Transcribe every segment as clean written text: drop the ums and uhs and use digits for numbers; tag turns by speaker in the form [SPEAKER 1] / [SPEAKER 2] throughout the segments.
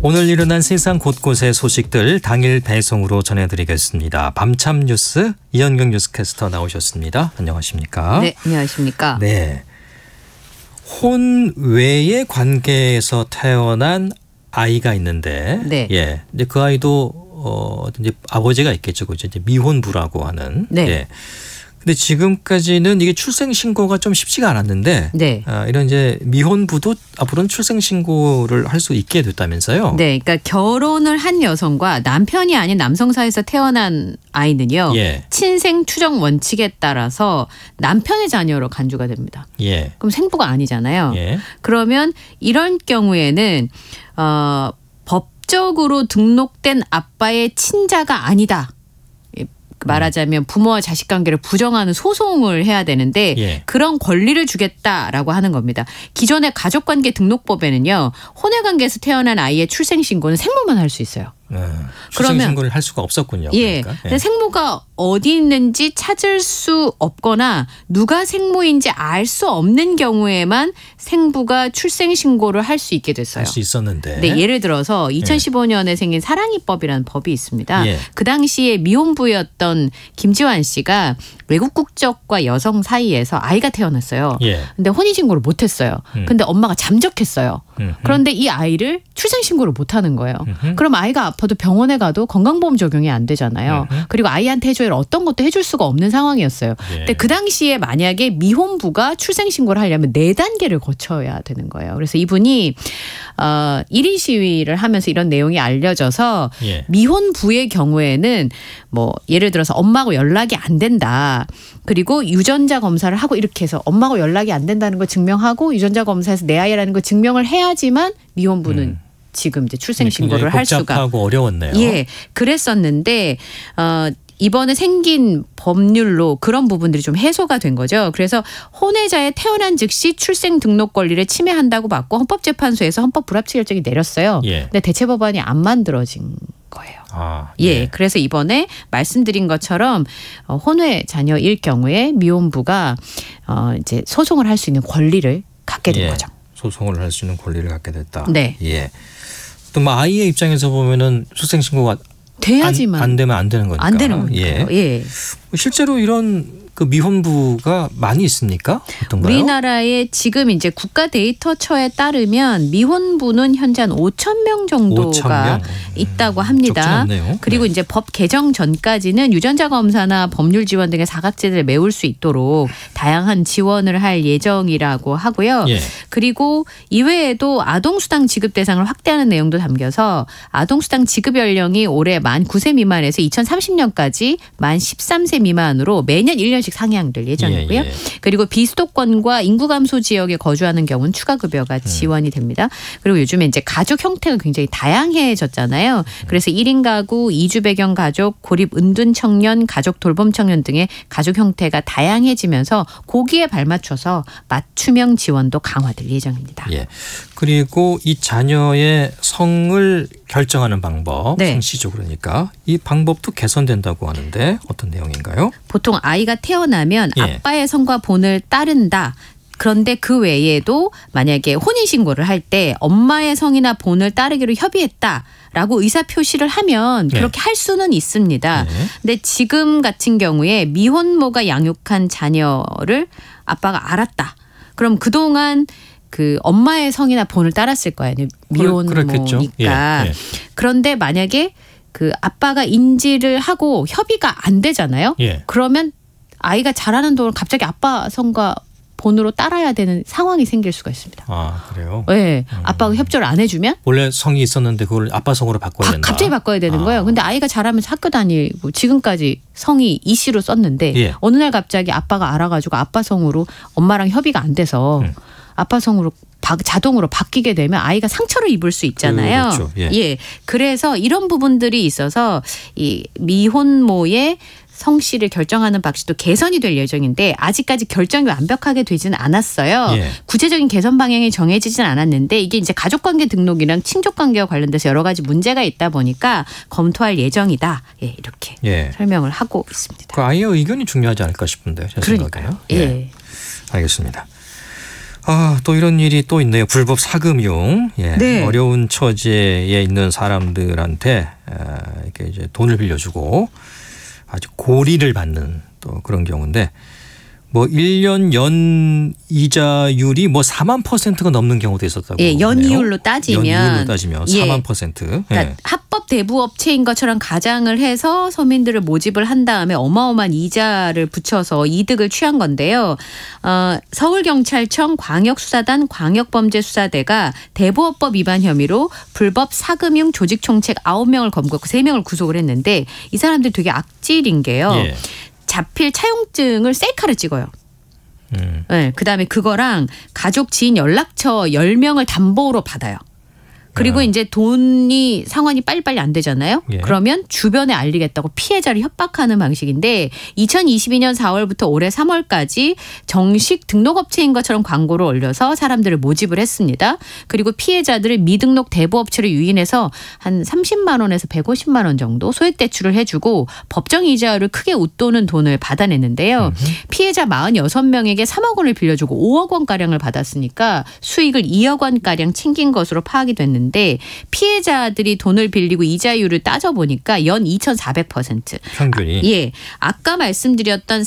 [SPEAKER 1] 오늘 일어난 세상 곳곳의 소식들 당일 배송으로 전해드리겠습니다. 밤참 뉴스 이현경 뉴스캐스터 나오셨습니다. 안녕하십니까?
[SPEAKER 2] 네, 안녕하십니까?
[SPEAKER 1] 네, 혼외의 관계에서 태어난 아이가 있는데,
[SPEAKER 2] 네.
[SPEAKER 1] 예, 이제 그 아이도 이제 아버지가 있겠죠, 그죠? 이제 미혼부라고 하는.
[SPEAKER 2] 네.
[SPEAKER 1] 예. 근데 지금까지는 이게 출생 신고가 좀 쉽지가 않았는데,
[SPEAKER 2] 네.
[SPEAKER 1] 이런 이제 미혼부도 앞으로는 출생 신고를 할 수 있게 됐다면서요?
[SPEAKER 2] 네, 그러니까 결혼을 한 여성과 남편이 아닌 남성 사이에서 태어난 아이는요,
[SPEAKER 1] 예.
[SPEAKER 2] 친생 추정 원칙에 따라서 남편의 자녀로 간주가 됩니다.
[SPEAKER 1] 예.
[SPEAKER 2] 그럼 생부가 아니잖아요.
[SPEAKER 1] 예.
[SPEAKER 2] 그러면 이런 경우에는 법적으로 등록된 아빠의 친자가 아니다. 말하자면 부모와 자식 관계를 부정하는 소송을 해야 되는데,
[SPEAKER 1] 예.
[SPEAKER 2] 그런 권리를 주겠다라고 하는 겁니다. 기존의 가족관계 등록법에는요, 혼외관계에서 태어난 아이의 출생신고는 생모만 할 수 있어요.
[SPEAKER 1] 출생 신고를 할 수가 없었군요.
[SPEAKER 2] 예.
[SPEAKER 1] 그러니까.
[SPEAKER 2] 근데 생모가 어디 있는지 찾을 수 없거나 누가 생모인지 알 수 없는 경우에만 생부가 출생 신고를 할 수 있게 됐어요.
[SPEAKER 1] 할 수 있었는데.
[SPEAKER 2] 네, 예를 들어서 2015년에 생긴 사랑이법이라는 법이 있습니다.
[SPEAKER 1] 예.
[SPEAKER 2] 그 당시에 미혼부였던 김지환 씨가 외국 국적과 여성 사이에서 아이가 태어났어요.
[SPEAKER 1] 예.
[SPEAKER 2] 근데 혼인신고를 못했어요. 근데 엄마가 잠적했어요. 그런데 이 아이를 출생신고를 못하는 거예요. 그럼 아이가 아파도 병원에 가도 건강보험 적용이 안 되잖아요. 그리고 아이한테 해줘야 할 어떤 것도 해줄 수가 없는 상황이었어요.
[SPEAKER 1] 예.
[SPEAKER 2] 근데 그 당시에 만약에 미혼부가 출생신고를 하려면 4단계를 거쳐야 되는 거예요. 그래서 이분이 1인 시위를 하면서 이런 내용이 알려져서,
[SPEAKER 1] 예.
[SPEAKER 2] 미혼부의 경우에는 뭐 예를 들어서 엄마하고 연락이 안 된다. 그리고 유전자 검사를 하고 이렇게 해서 엄마하고 연락이 안 된다는 걸 증명하고 유전자 검사에서 내 아이라는 걸 증명을 해야지만 미혼부는 지금 이제 출생 신고를 할 수가.
[SPEAKER 1] 복잡하고 어려웠네요.
[SPEAKER 2] 예, 그랬었는데 이번에 생긴 법률로 그런 부분들이 좀 해소가 된 거죠. 그래서 혼외자의 태어난 즉시 출생 등록 권리를 침해한다고 받고 헌법재판소에서 헌법 불합치 결정이 내렸어요.
[SPEAKER 1] 예.
[SPEAKER 2] 근데 대체 법안이 안 만들어진 거예요. 예, 그래서 이번에 말씀드린 것처럼 혼외 자녀일 경우에 미혼부가 이제 소송을 할 수 있는 권리를 갖게 된 거죠.
[SPEAKER 1] 소송을 할 수 있는 권리를 갖게 됐다.
[SPEAKER 2] 네.
[SPEAKER 1] 예. 또 뭐 아이의 입장에서 보면은 출생 신고가
[SPEAKER 2] 돼야지만
[SPEAKER 1] 안 되면 안 되는 거니까.
[SPEAKER 2] 안 되는 거니까요. 예.
[SPEAKER 1] 실제로 이런 그 미혼부가 많이 있습니까? 어떤가요?
[SPEAKER 2] 우리나라에 지금 이제 국가 데이터처에 따르면 미혼부는 현재 한 5천 명 정도가
[SPEAKER 1] 5,000명?
[SPEAKER 2] 있다고 합니다.
[SPEAKER 1] 적지 않네요.
[SPEAKER 2] 그리고
[SPEAKER 1] 네.
[SPEAKER 2] 이제 법 개정 전까지는 유전자 검사나 법률 지원 등의 사각지대를 메울 수 있도록 다양한 지원을 할 예정이라고 하고요.
[SPEAKER 1] 예.
[SPEAKER 2] 그리고 이외에도 아동수당 지급 대상을 확대하는 내용도 담겨서 아동수당 지급 연령이 올해 만 9세 미만에서 2030년까지 만 13세 미만으로 매년 1년씩 상향될 예정이고요.
[SPEAKER 1] 예.
[SPEAKER 2] 그리고 비수도권과 인구 감소 지역에 거주하는 경우는 추가 급여가 지원이 됩니다. 그리고 요즘에 이제 가족 형태가 굉장히 다양해졌잖아요. 그래서 1인 가구, 이주 배경 가족, 고립 은둔 청년, 가족 돌봄 청년 등의 가족 형태가 다양해지면서 거기에 발맞춰서 맞춤형 지원도 강화될 예정입니다.
[SPEAKER 1] 예. 그리고 이 자녀의 성을 결정하는 방법,
[SPEAKER 2] 네.
[SPEAKER 1] 성시죠. 그러니까 이 방법도 개선된다고 하는데 어떤 내용인가요?
[SPEAKER 2] 보통 아이가 태어나면
[SPEAKER 1] 예.
[SPEAKER 2] 아빠의 성과 본을 따른다. 그런데 그 외에도 만약에 혼인신고를 할 때 엄마의 성이나 본을 따르기로 협의했다라고 의사표시를 하면 그렇게 할 수는 있습니다. 근데 지금 같은 경우에 미혼모가 양육한 자녀를 아빠가 알았다. 그럼 그동안 그 엄마의 성이나 본을 따랐을 거예요. 미혼모니까.
[SPEAKER 1] 예.
[SPEAKER 2] 그런데 만약에 그 아빠가 인지를 하고 협의가 안 되잖아요.
[SPEAKER 1] 예.
[SPEAKER 2] 그러면 아이가 자라는 동안 갑자기 아빠 성과 본으로 따라야 되는 상황이 생길 수가 있습니다.
[SPEAKER 1] 아, 그래요?
[SPEAKER 2] 네. 아빠가 협조를 안 해주면
[SPEAKER 1] 원래 성이 있었는데 그걸 아빠 성으로 바꿔야 된다.
[SPEAKER 2] 갑자기 바꿔야 되는 거예요. 근데 아이가 자라면서 학교 다니고 지금까지 성이 이씨로 썼는데
[SPEAKER 1] 예.
[SPEAKER 2] 어느 날 갑자기 아빠가 알아가지고 아빠 성으로 엄마랑 협의가 안 돼서 아빠 성으로 자동으로 바뀌게 되면 아이가 상처를 입을 수 있잖아요.
[SPEAKER 1] 그렇죠. 예.
[SPEAKER 2] 예. 그래서 이런 부분들이 있어서 이 미혼모의 성씨를 결정하는 방식도 개선이 될 예정인데 아직까지 결정이 완벽하게 되지는 않았어요.
[SPEAKER 1] 예.
[SPEAKER 2] 구체적인 개선 방향이 정해지진 않았는데 이게 이제 가족관계 등록이랑 친족관계와 관련돼서 여러 가지 문제가 있다 보니까 검토할 예정이다. 예, 이렇게 설명을 하고 있습니다.
[SPEAKER 1] 그 아이의 의견이 중요하지 않을까 싶은데 제 생각에요.
[SPEAKER 2] 예.
[SPEAKER 1] 알겠습니다. 또 이런 일이 또 있네요. 불법 사금융. 예.
[SPEAKER 2] 네.
[SPEAKER 1] 어려운 처지에 있는 사람들한테 이렇게 이제 돈을 빌려주고 아주 고리를 받는 또 그런 경우인데 뭐 1년 연 이자율이 뭐 4만%가 넘는 경우도 있었다고.
[SPEAKER 2] 예,
[SPEAKER 1] 그러네요.
[SPEAKER 2] 연이율로 따지면
[SPEAKER 1] 연이율로 따지면
[SPEAKER 2] 예.
[SPEAKER 1] 4만%.
[SPEAKER 2] 그러니까
[SPEAKER 1] 예.
[SPEAKER 2] 합법 대부업체인 것처럼 가장을 해서 서민들을 모집을 한 다음에 어마어마한 이자를 붙여서 이득을 취한 건데요. 서울경찰청 광역수사단 광역범죄수사대가 대부업법 위반 혐의로 불법 사금융 조직총책 9명을 검거하고 3명을 구속을 했는데 이 사람들 되게 악질인 게요.
[SPEAKER 1] 예.
[SPEAKER 2] 자필 차용증을 셀카를 찍어요. 네, 그다음에 그거랑 가족 지인 연락처 10명을 담보로 받아요. 그리고 이제 돈이 상환이 빨리빨리 안 되잖아요.
[SPEAKER 1] 예.
[SPEAKER 2] 그러면 주변에 알리겠다고 피해자를 협박하는 방식인데 2022년 4월부터 올해 3월까지 정식 등록업체인 것처럼 광고를 올려서 사람들을 모집을 했습니다. 그리고 피해자들을 미등록 대부업체로 유인해서 한 30만 원에서 150만 원 정도 소액 대출을 해주고 법정 이자율을 크게 웃도는 돈을 받아냈는데요. 피해자 46명에게 3억 원을 빌려주고 5억 원가량을 받았으니까 수익을 2억 원가량 챙긴 것으로 파악이 됐는데 피해자들이 돈을 빌리고 이자율을 따져보니까 연 2,400%.
[SPEAKER 1] 평균이.
[SPEAKER 2] 예. 아까 말씀드렸던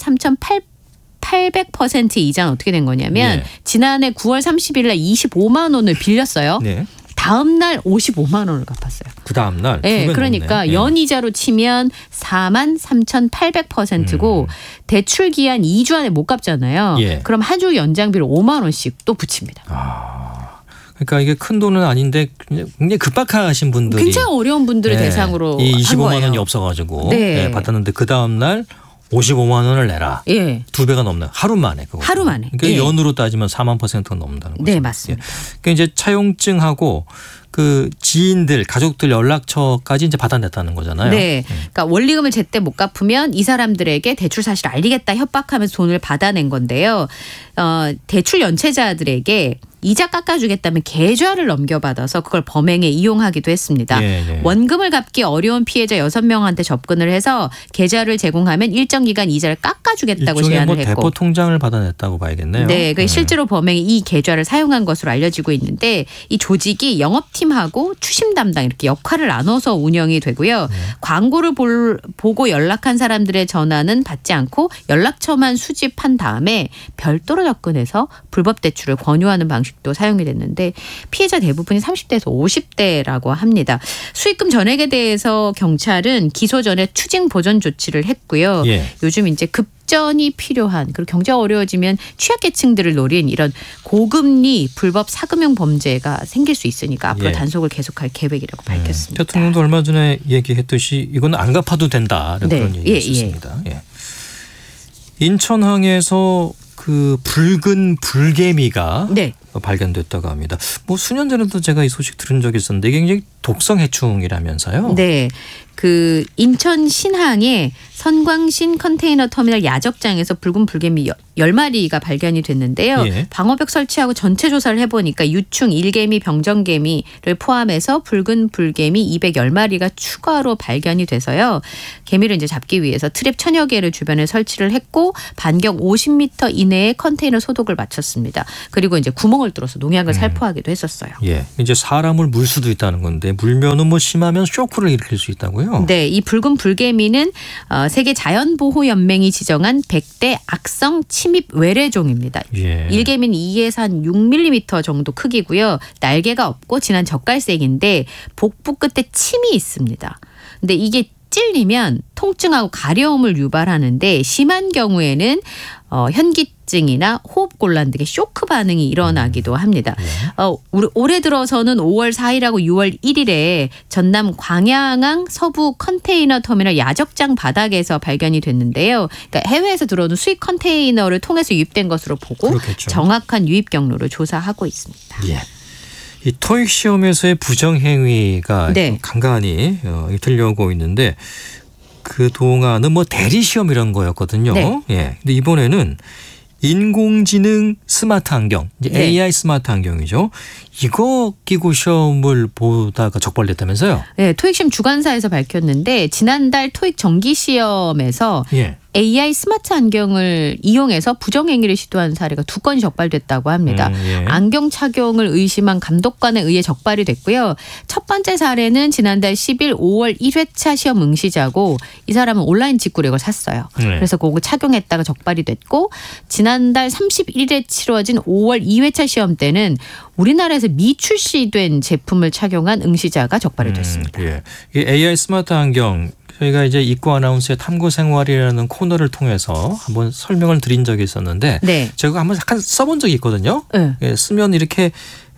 [SPEAKER 2] 43,800% 이자는 어떻게 된 거냐면
[SPEAKER 1] 예.
[SPEAKER 2] 지난해 9월 30일 날 25만 원을 빌렸어요.
[SPEAKER 1] 네.
[SPEAKER 2] 다음 날 55만 원을 갚았어요.
[SPEAKER 1] 그 다음 날.
[SPEAKER 2] 예, 그러니까 연이자로 치면 43,800%고 대출 기한 2주 안에 못 갚잖아요.
[SPEAKER 1] 예.
[SPEAKER 2] 그럼 한 주 연장비를 5만 원씩 또 붙입니다.
[SPEAKER 1] 그러니까 이게 큰 돈은 아닌데 굉장히 급박하신 분들이
[SPEAKER 2] 굉장히 어려운 분들을 대상으로
[SPEAKER 1] 이
[SPEAKER 2] 한
[SPEAKER 1] 25만
[SPEAKER 2] 거예요.
[SPEAKER 1] 원이 없어가지고
[SPEAKER 2] 네.
[SPEAKER 1] 받았는데 그 다음 날 55만 원을 내라.
[SPEAKER 2] 예.
[SPEAKER 1] 2배가 넘는 하루 만에 그거.
[SPEAKER 2] 하루 만에.
[SPEAKER 1] 그러니까
[SPEAKER 2] 예.
[SPEAKER 1] 연으로 따지면 4만%가 넘는다는 거죠.
[SPEAKER 2] 네, 맞습니다.
[SPEAKER 1] 그러니까 이제 차용증하고 그 지인들, 가족들 연락처까지 이제 받아냈다는 거잖아요.
[SPEAKER 2] 네. 그러니까 원리금을 제때 못 갚으면 이 사람들에게 대출 사실을 알리겠다 협박하면서 돈을 받아낸 건데요. 대출 연체자들에게 이자 깎아주겠다면 계좌를 넘겨받아서 그걸 범행에 이용하기도 했습니다.
[SPEAKER 1] 예.
[SPEAKER 2] 원금을 갚기 어려운 피해자 6명한테 접근을 해서 계좌를 제공하면 일정 기간 이자를 깎아주겠다고
[SPEAKER 1] 일종의
[SPEAKER 2] 제안을
[SPEAKER 1] 뭐
[SPEAKER 2] 했고.
[SPEAKER 1] 대포 통장을 받아냈다고 봐야겠네요.
[SPEAKER 2] 네, 실제로 범행이 이 계좌를 사용한 것으로 알려지고 있는데 이 조직이 영업팀하고 추심 담당 이렇게 역할을 나눠서 운영이 되고요. 광고를 보고 연락한 사람들의 전화는 받지 않고 연락처만 수집한 다음에 별도로 접근해서 불법 대출을 권유하는 방식도 사용이 됐는데 피해자 대부분이 30대에서 50대라고 합니다. 수익금 전액에 대해서 경찰은 기소 전에 추징 보전 조치를 했고요.
[SPEAKER 1] 예.
[SPEAKER 2] 요즘 이제 급전이 필요한 그리고 경제가 어려워지면 취약계층들을 노린 이런 고금리 불법 사금융 범죄가 생길 수 있으니까 앞으로
[SPEAKER 1] 예.
[SPEAKER 2] 단속을 계속할 계획이라고 밝혔습니다.
[SPEAKER 1] 대통령도 얼마 전에 얘기했듯이 이건 안 갚아도 된다.
[SPEAKER 2] 네.
[SPEAKER 1] 그런 얘기가 있었습니다. 예. 인천항에서 그 붉은 불개미가
[SPEAKER 2] 네.
[SPEAKER 1] 발견됐다고 합니다. 뭐 수년 전에도 제가 이 소식 들은 적이 있었는데 이게 굉장히 독성 해충이라면서요.
[SPEAKER 2] 네. 그 인천 신항의 선광신 컨테이너 터미널 야적장에서 붉은 불개미 10마리가 발견이 됐는데요.
[SPEAKER 1] 예.
[SPEAKER 2] 방어벽 설치하고 전체 조사를 해보니까 유충, 일개미, 병정개미를 포함해서 붉은 불개미 210마리가 추가로 발견이 돼서요. 개미를 이제 잡기 위해서 트랩 1000여 개를 주변에 설치를 했고 반경 50m 이내에 컨테이너 소독을 마쳤습니다. 그리고 이제 구멍을 뚫어서 농약을 살포하기도 했었어요.
[SPEAKER 1] 예. 이제 사람을 물 수도 있다는 건데 물면은 뭐 심하면 쇼크를 일으킬 수 있다고요?
[SPEAKER 2] 네, 이 붉은 불개미는 세계 자연보호연맹이 지정한 100대 악성 침입 외래종입니다.
[SPEAKER 1] 예.
[SPEAKER 2] 일개미는 2에서 한 6mm 정도 크기고요. 날개가 없고 진한 젓갈색인데 복부 끝에 침이 있습니다. 근데 이게 찔리면 통증하고 가려움을 유발하는데 심한 경우에는 현기증이나 호흡곤란 등의 쇼크 반응이 일어나기도 합니다. 올해 들어서는 5월 4일하고 6월 1일에 전남 광양항 서부 컨테이너 터미널 야적장 바닥에서 발견이 됐는데요. 그러니까 해외에서 들어오는 수입 컨테이너를 통해서 유입된 것으로 보고
[SPEAKER 1] 그렇겠죠.
[SPEAKER 2] 정확한 유입 경로를 조사하고 있습니다.
[SPEAKER 1] 예. 이 토익 시험에서의 부정행위가
[SPEAKER 2] 네.
[SPEAKER 1] 간간히 들려오고 있는데 그 동안은 뭐 대리 시험 이런 거였거든요.
[SPEAKER 2] 네.
[SPEAKER 1] 예. 근데 이번에는 인공지능 스마트 안경, 이제
[SPEAKER 2] 네.
[SPEAKER 1] AI 스마트 안경이죠. 이거 끼고 시험을 보다가 적발됐다면서요?
[SPEAKER 2] 네, 토익 시험 주관사에서 밝혔는데 지난달 토익 정기 시험에서
[SPEAKER 1] 예.
[SPEAKER 2] AI 스마트 안경을 이용해서 부정행위를 시도한 사례가 2건이 적발됐다고 합니다.
[SPEAKER 1] 예.
[SPEAKER 2] 안경 착용을 의심한 감독관에 의해 적발이 됐고요. 첫 번째 사례는 지난달 10일 5월 1회차 시험 응시자고 이 사람은 온라인 직구력을 샀어요. 그래서 그거 착용했다가 적발이 됐고 지난달 31일에 치러진 5월 2회차 시험 때는 우리나라에서 미출시된 제품을 착용한 응시자가 적발이 됐습니다.
[SPEAKER 1] 예. 이게 AI 스마트 안경 저희가 이제 이과 아나운서의 탐구 생활이라는 코너를 통해서 한번 설명을 드린 적이 있었는데
[SPEAKER 2] 네.
[SPEAKER 1] 제가 한번 잠깐 써본 적이 있거든요.
[SPEAKER 2] 네.
[SPEAKER 1] 예, 쓰면 이렇게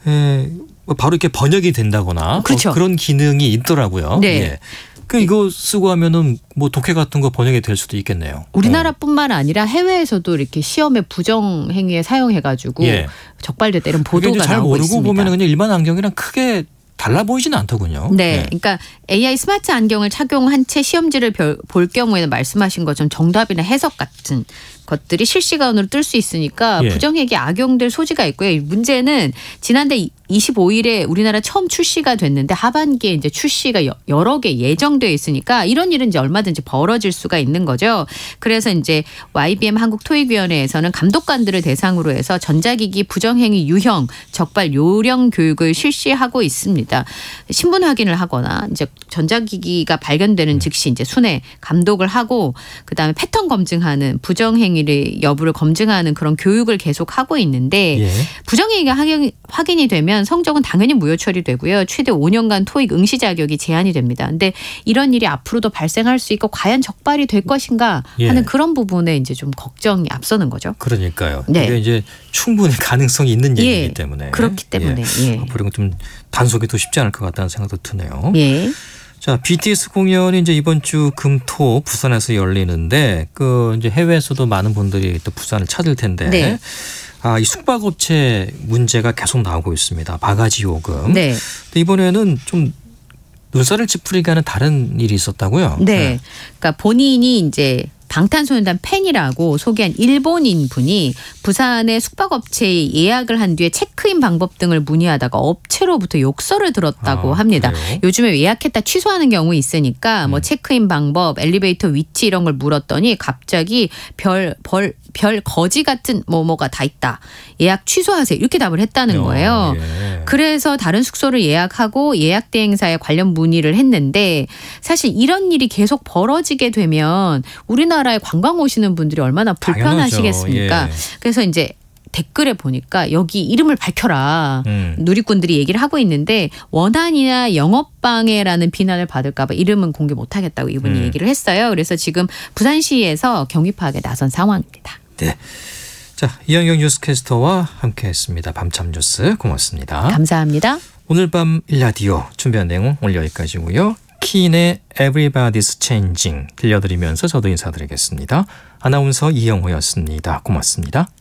[SPEAKER 1] 바로 이렇게 번역이 된다거나
[SPEAKER 2] 그렇죠.
[SPEAKER 1] 그런 기능이 있더라고요.
[SPEAKER 2] 네.
[SPEAKER 1] 예. 그 이거 쓰고 하면은 뭐 독해 같은 거 번역이 될 수도 있겠네요.
[SPEAKER 2] 우리나라뿐만 아니라 해외에서도 이렇게 시험에 부정 행위에 사용해가지고
[SPEAKER 1] 예.
[SPEAKER 2] 적발됐다 이런
[SPEAKER 1] 그게
[SPEAKER 2] 보도가
[SPEAKER 1] 이제 잘
[SPEAKER 2] 나오고
[SPEAKER 1] 모르고
[SPEAKER 2] 있습니다.
[SPEAKER 1] 보면 그냥 일반 안경이랑 크게 달라 보이지는 않더군요.
[SPEAKER 2] 네,
[SPEAKER 1] 예.
[SPEAKER 2] 그러니까 AI 스마트 안경을 착용한 채 시험지를 볼 경우에는 말씀하신 것처럼 정답이나 해석 같은 것들이 실시간으로 뜰 수 있으니까
[SPEAKER 1] 예.
[SPEAKER 2] 부정행위에 악용될 소지가 있고요. 이 문제는 지난달 25일에 우리나라 처음 출시가 됐는데 하반기에 이제 출시가 여러 개 예정되어 있으니까 이런 일은 이제 얼마든지 벌어질 수가 있는 거죠. 그래서 이제 YBM 한국토익위원회에서는 감독관들을 대상으로 해서 전자기기 부정행위 유형 적발 요령 교육을 실시하고 있습니다. 신분 확인을 하거나 이제 전자기기가 발견되는 즉시 이제 순회 감독을 하고 그다음에 패턴 검증하는 부정행위의 여부를 검증하는 그런 교육을 계속 하고 있는데
[SPEAKER 1] 예.
[SPEAKER 2] 부정행위가 확인이 되면 성적은 당연히 무효 처리되고요. 최대 5년간 토익 응시 자격이 제한이 됩니다. 근데 이런 일이 앞으로도 발생할 수 있고 과연 적발이 될 것인가 하는
[SPEAKER 1] 예.
[SPEAKER 2] 그런 부분에 이제 좀 걱정이 앞서는 거죠.
[SPEAKER 1] 그러니까요.
[SPEAKER 2] 네.
[SPEAKER 1] 이게 이제 충분히 가능성이 있는
[SPEAKER 2] 예.
[SPEAKER 1] 얘기이기 때문에
[SPEAKER 2] 그렇기 때문에. 예.
[SPEAKER 1] 앞으로 좀 단속이 더 쉽지 않을 것 같다는 생각도 드네요.
[SPEAKER 2] 예.
[SPEAKER 1] 자, BTS 공연이 이제 이번 주 금토 부산에서 열리는데 그 이제 해외에서도 많은 분들이 또 부산을 찾을 텐데
[SPEAKER 2] 네.
[SPEAKER 1] 이 숙박업체 문제가 계속 나오고 있습니다. 바가지 요금.
[SPEAKER 2] 네.
[SPEAKER 1] 근데 이번에는 좀 눈살을 찌푸리게 하는 다른 일이 있었다고요?
[SPEAKER 2] 네. 그러니까 본인이 이제 방탄소년단 팬이라고 소개한 일본인 분이 부산의 숙박업체에 예약을 한 뒤에 체크인 방법 등을 문의하다가 업체로부터 욕설을 들었다고 합니다.
[SPEAKER 1] 그래요?
[SPEAKER 2] 요즘에 예약했다 취소하는 경우 있으니까 뭐 체크인 방법, 엘리베이터 위치 이런 걸 물었더니 갑자기 별 거지 같은 뭐가 다 있다. 예약 취소하세요. 이렇게 답을 했다는 거예요.
[SPEAKER 1] 예.
[SPEAKER 2] 그래서 다른 숙소를 예약하고 예약 대행사에 관련 문의를 했는데 사실 이런 일이 계속 벌어지게 되면 우리나라에 관광 오시는 분들이 얼마나 불편하시겠습니까?
[SPEAKER 1] 당연하죠. 예.
[SPEAKER 2] 그래서 이제 댓글에 보니까 여기 이름을 밝혀라. 누리꾼들이 얘기를 하고 있는데 원한이나 영업방해라는 비난을 받을까 봐 이름은 공개 못하겠다고 이분이 얘기를 했어요. 그래서 지금 부산시에서 경위파악에 나선 상황입니다.
[SPEAKER 1] 네. 자, 이영경 뉴스캐스터와 함께했습니다. 밤참 뉴스 고맙습니다.
[SPEAKER 2] 감사합니다.
[SPEAKER 1] 오늘 밤 일라디오 준비한 내용 오늘 여기까지고요. 키인의 Everybody's Changing 들려드리면서 저도 인사드리겠습니다. 아나운서 이영호였습니다. 고맙습니다.